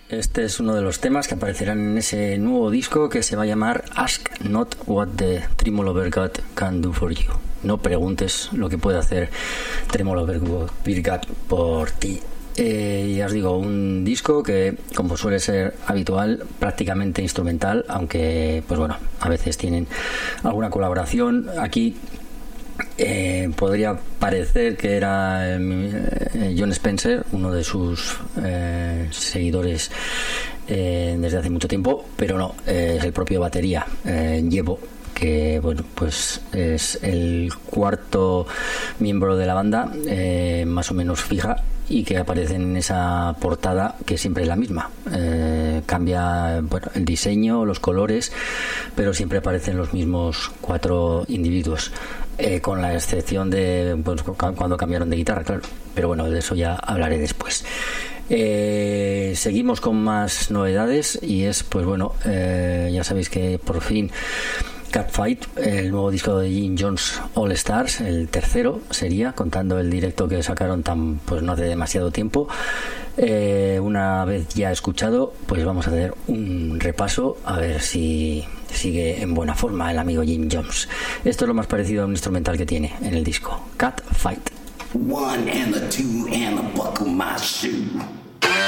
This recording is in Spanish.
Este es uno de los temas que aparecerán en ese nuevo disco que se va a llamar Ask Not What the Tremolo Virgat Can Do For You. No preguntes lo que puede hacer Tremolo Virgat por ti. Ya os digo, un disco que, como suele ser habitual, prácticamente instrumental, aunque pues bueno, a veces tienen alguna colaboración. Aquí podría parecer que era Jon Spencer, uno de sus seguidores desde hace mucho tiempo, pero no, es el propio batería, Llevo, que bueno, pues es el cuarto miembro de la banda, más o menos fija, y que aparece en esa portada que siempre es la misma. Cambia, bueno, el diseño, los colores, pero siempre aparecen los mismos 4 individuos, con la excepción de pues, cuando cambiaron de guitarra, claro, pero bueno, de eso ya hablaré después. Seguimos con más novedades y es, pues bueno, ya sabéis que por fin Catfight, el nuevo disco de Jim Jones All Stars, el tercero sería, contando el directo que sacaron pues no hace demasiado tiempo. Una vez ya escuchado, pues vamos a hacer un repaso a ver si sigue en buena forma el amigo Jim Jones. Esto es lo más parecido a un instrumental que tiene en el disco, Catfight. One and the two and the buckle my shoe.